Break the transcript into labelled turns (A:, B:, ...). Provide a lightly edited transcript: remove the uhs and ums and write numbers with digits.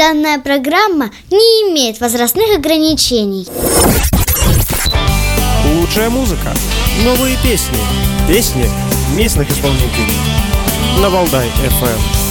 A: Данная программа не имеет возрастных ограничений.
B: Лучшая музыка, новые песни, песни местных исполнителей на Валдай FM.